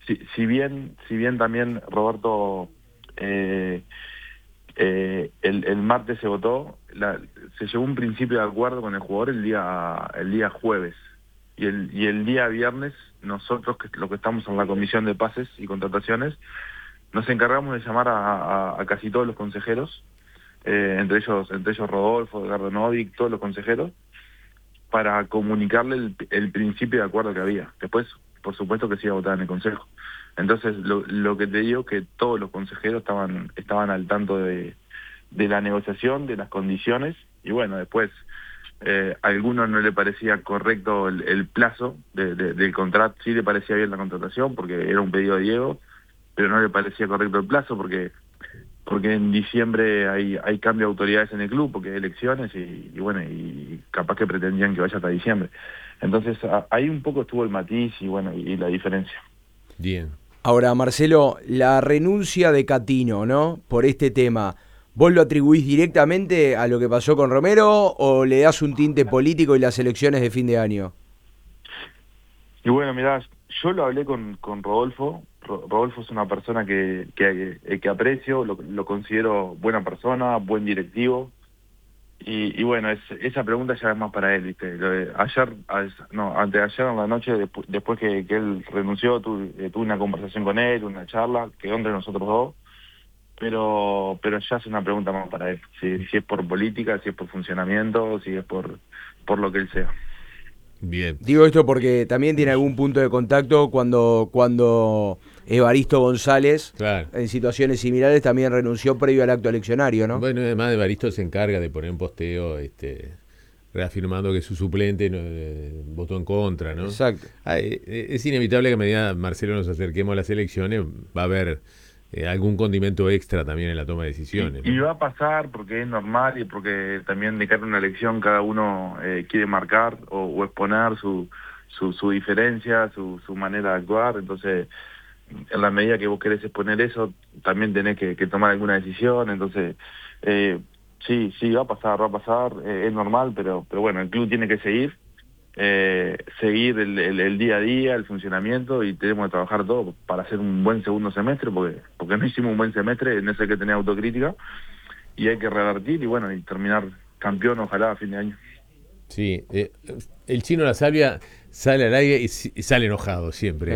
si bien también Roberto, eh, el martes se votó, se llegó a un principio de acuerdo con el jugador el día jueves. Y el día viernes, nosotros, los que estamos en la comisión de pases y contrataciones, nos encargamos de llamar a casi todos los consejeros, entre ellos Rodolfo, Edgardo Novik, todos los consejeros, para comunicarle el principio de acuerdo que había. Después, por supuesto que se iba a votar en el Consejo. Entonces, lo que te digo, que todos los consejeros estaban al tanto de la negociación, de las condiciones, y bueno, después a algunos no le parecía correcto el plazo del contrato. Sí le parecía bien la contratación porque era un pedido de Diego, pero no le parecía correcto el plazo porque en diciembre hay cambio de autoridades en el club, porque hay elecciones y bueno, y capaz que pretendían que vaya hasta diciembre. Entonces ahí un poco estuvo el matiz y bueno, y la diferencia. Bien. Ahora, Marcelo, la renuncia de Catino, ¿no? Por este tema, ¿vos lo atribuís directamente a lo que pasó con Romero o le das un tinte político y las elecciones de fin de año? Y bueno, mirá, yo lo hablé con Rodolfo. Rodolfo es una persona que aprecio, lo considero buena persona, buen directivo. Y bueno, esa pregunta ya es más para él, ¿viste? No, antes de ayer en la noche, después que él renunció, tuve una conversación con él, una charla, quedó entre nosotros dos, pero ya es una pregunta más para él, si es por política, si es por funcionamiento, si es por lo que él sea. Bien. Digo esto porque también tiene algún punto de contacto cuando Evaristo González, Claro. en situaciones similares, también renunció previo al acto eleccionario, ¿no? Bueno, además Evaristo se encarga de poner un posteo, reafirmando que su suplente votó en contra, ¿no? Exacto. Es inevitable que a medida, Marcelo, nos acerquemos a las elecciones, va a haber algún condimento extra también en la toma de Y, decisiones, y ¿no? va a pasar porque es normal y porque también de cara a una elección cada uno quiere marcar o exponer su diferencia, su manera de actuar. Entonces, en la medida que vos querés exponer eso, también tenés que tomar alguna decisión. Entonces, eh, sí, va a pasar, es normal, pero bueno, el club tiene que seguir el día a día, el funcionamiento, y tenemos que trabajar todo para hacer un buen segundo semestre, porque no hicimos un buen semestre, en ese hay que tener autocrítica, y hay que revertir y bueno, y terminar campeón ojalá a fin de año. Sí, el Chino La Salvia sale al aire y sale enojado siempre.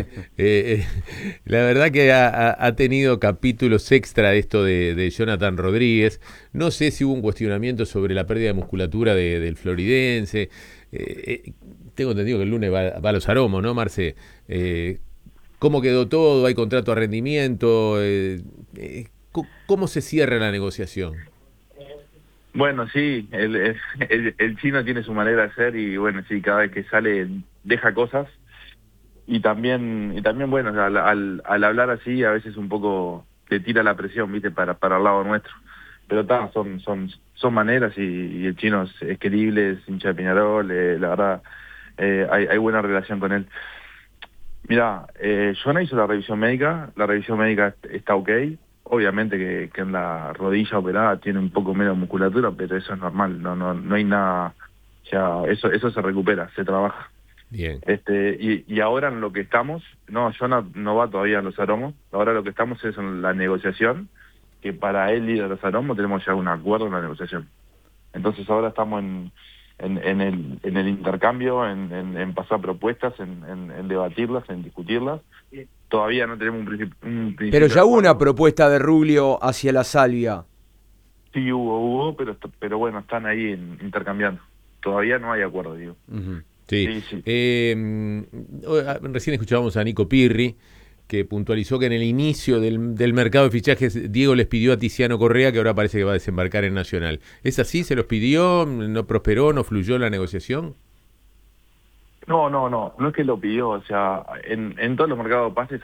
La verdad que ha tenido capítulos extra de esto de Jonathan Rodríguez. No sé si hubo un cuestionamiento sobre la pérdida de musculatura del floridense. Tengo entendido que el lunes va a los aromos, ¿no, Marce? ¿Cómo quedó todo? ¿Hay contrato a rendimiento? ¿Cómo se cierra la negociación? Bueno, sí, el chino tiene su manera de ser y bueno, sí, cada vez que sale deja cosas y también bueno, al hablar así a veces un poco te tira la presión, ¿viste? Para el lado nuestro. Pero son maneras y el chino es querible, es hincha de Peñarol, la verdad, hay buena relación con él. Mira, Jonah hizo la revisión médica está ok. Obviamente que en la rodilla operada tiene un poco menos musculatura, pero eso es normal, no hay nada, ya eso se recupera, se trabaja. Bien. Y ahora en lo que estamos, no, Jonah no va todavía a los aromos, ahora lo que estamos es en la negociación, que para él ir a los aromos tenemos ya un acuerdo en la negociación. Entonces ahora estamos en el intercambio, en pasar propuestas, en debatirlas, en discutirlas. Todavía no tenemos un Pero principio de ya hubo una acuerdo. propuesta de Rubio hacia la Salvia. Sí hubo, pero bueno, están ahí intercambiando. Todavía no hay acuerdo, digo. Ujú. Sí. Sí, sí. Recién escuchábamos a Nico Pirri, que puntualizó que en el inicio del mercado de fichajes Diego les pidió a Tiziano Correa, que ahora parece que va a desembarcar en Nacional. ¿Es así? ¿Se los pidió? ¿No prosperó? ¿No fluyó la negociación? No es que lo pidió, o sea, en todos los mercados de pases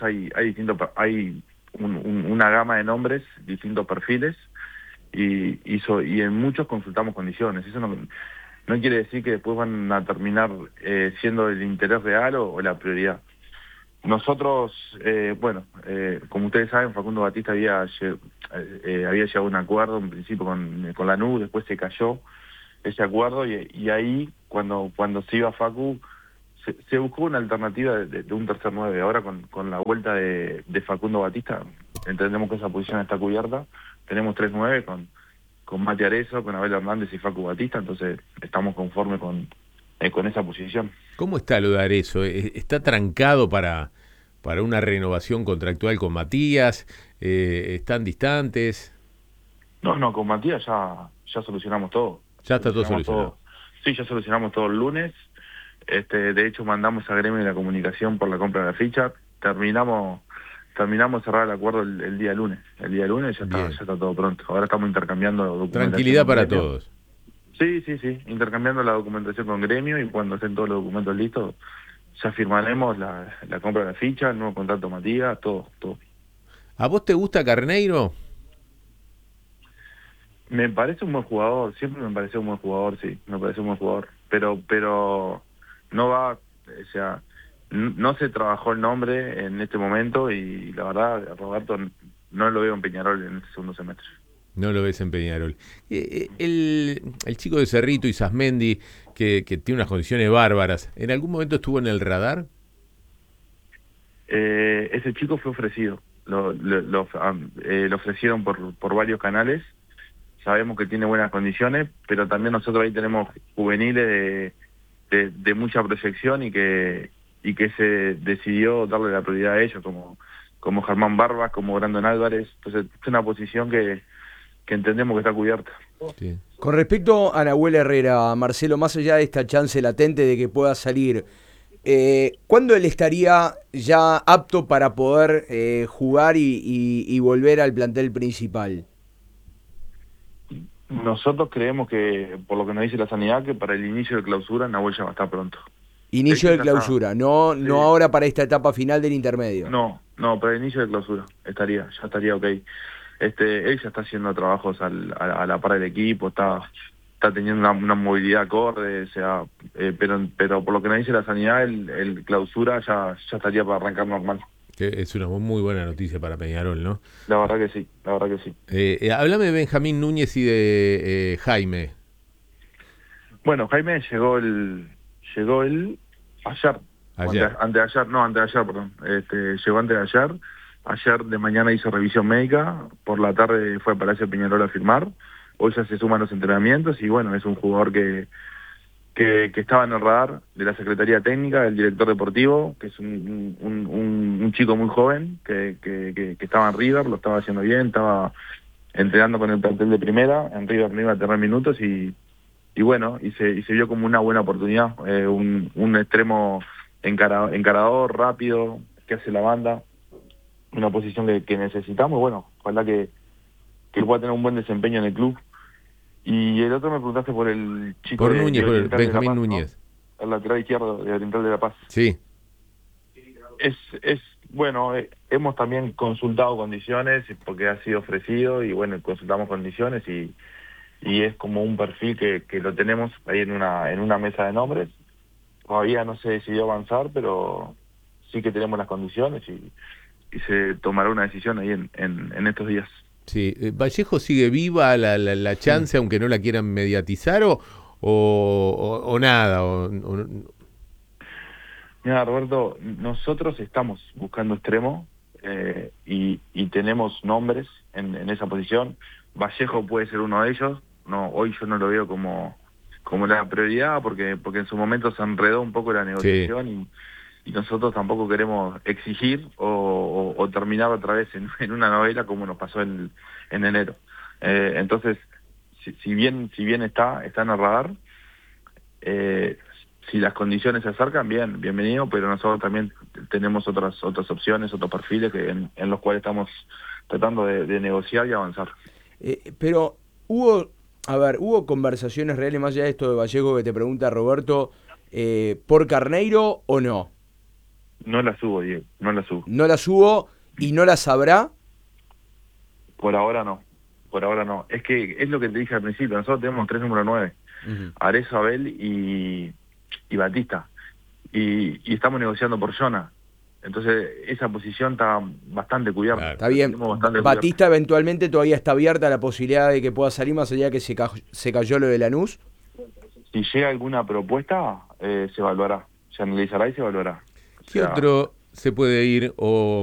hay una gama de nombres, distintos perfiles, y en muchos consultamos condiciones. Eso no quiere decir que después van a terminar siendo el interés real o la prioridad. Nosotros, bueno, como ustedes saben, Facundo Batista había llegado a un acuerdo en principio con Lanús, después se cayó ese acuerdo y ahí cuando se iba Facu se buscó una alternativa de un tercer 9. Ahora con la vuelta de Facundo Batista, entendemos que esa posición está cubierta. Tenemos 3-9 con Mati Arezzo, con Abel Hernández y Facu Batista, entonces estamos conformes con esa posición. ¿Cómo está lo de Arezzo? ¿Está trancado para una renovación contractual con Matías? ¿Están distantes? No, con Matías ya solucionamos todo. Ya está todo solucionado. Sí, ya solucionamos todo el lunes. De hecho, mandamos a Gremio de la Comunicación por la compra de la ficha. Terminamos de cerrar el acuerdo el día lunes. El día lunes ya está todo pronto. Ahora estamos intercambiando documentación. Tranquilidad para todos. Sí. Intercambiando la documentación con Gremio, y cuando estén todos los documentos listos, ya firmaremos la compra de la ficha, el nuevo contrato Matías, todo. ¿A vos te gusta Carneiro? Me parece un buen jugador, siempre me pareció un buen jugador, sí, me parece un buen jugador. Pero no va, o sea, no se trabajó el nombre en este momento, y la verdad, Roberto, no lo veo en Peñarol en este segundo semestre. No lo ves en Peñarol. El chico de Cerrito, Isasmendi, que tiene unas condiciones bárbaras, ¿en algún momento estuvo en el radar? Ese chico fue ofrecido. Lo ofrecieron por varios canales. Sabemos que tiene buenas condiciones, pero también nosotros ahí tenemos juveniles de mucha proyección y que se decidió darle la prioridad a ellos, como Germán Barbas, como Brandon Álvarez. Entonces es una posición que entendemos que está cubierta. Sí. Con respecto a Nahuel Herrera, Marcelo, más allá de esta chance latente de que pueda salir, ¿cuándo él estaría ya apto para poder jugar y volver al plantel principal? Nosotros creemos que, por lo que nos dice la sanidad, que para el inicio de clausura Nahuel ya va a estar pronto. Inicio de clausura, no ahora para esta etapa final del intermedio. No, para el inicio de clausura ya estaría ok. Él ya está haciendo trabajos a la par del equipo, está teniendo una movilidad acorde, o sea, pero por lo que nos dice la sanidad, el clausura ya estaría para arrancar normal. Que es una muy buena noticia para Peñarol, ¿no? La verdad que sí. Háblame de Benjamín Núñez y de Jaime. Bueno, Jaime llegó el ayer. Anteayer, perdón. Llegó antes de ayer. Ayer de mañana hizo revisión médica, por la tarde fue a Palacio Peñarol a firmar. Hoy ya se suman los entrenamientos, y bueno, es un jugador que estaba en el radar de la Secretaría Técnica, del director deportivo, que es un chico muy joven, que estaba en River, lo estaba haciendo bien, estaba entrenando con el plantel de primera. En River no iba a tener minutos, y bueno, y se vio como una buena oportunidad, un extremo encarador, rápido, que hace la banda, una posición que necesitamos. Bueno, ojalá que pueda tener un buen desempeño en el club. Y el otro me preguntaste por el chico por Núñez, por Benjamín Paz, Núñez, ¿no? El lateral izquierdo de Oriental de La Paz. Sí. Es bueno, hemos también consultado condiciones porque ha sido ofrecido, y bueno, consultamos condiciones, y es como un perfil que lo tenemos ahí en una mesa de nombres. Todavía no se decidió avanzar, pero sí que tenemos las condiciones, y se tomará una decisión ahí en estos días. Sí, ¿Vallejo sigue viva la chance, aunque no la quieran mediatizar, o nada? Mira, Roberto, nosotros estamos buscando extremo, y tenemos nombres en esa posición. Vallejo puede ser uno de ellos. No, hoy yo no lo veo como la prioridad, porque en su momento se enredó un poco la negociación, sí. Y nosotros tampoco queremos exigir o terminar otra vez en una novela como nos pasó en enero. Entonces, si bien está en el radar, si las condiciones se acercan, bienvenido, pero nosotros también tenemos otras opciones, otros perfiles en los cuales estamos tratando de negociar y avanzar. Pero hubo conversaciones reales, más allá de esto de Vallejo que te pregunta Roberto, ¿por Carneiro o no? No las hubo, Diego, no las hubo. ¿No las hubo y no las habrá? Por ahora no. Es que es lo que te dije al principio, nosotros tenemos 3 número 9, Arezzo, Abel y Batista, y estamos negociando por Jonah. Entonces esa posición está bastante cubierta. Claro. Está bien. Batista eventualmente todavía está abierta la posibilidad de que pueda salir, más allá de que se cayó lo de Lanús. Si llega alguna propuesta, se evaluará. se analizará y se evaluará. O ¿Qué sea, otro se puede ir o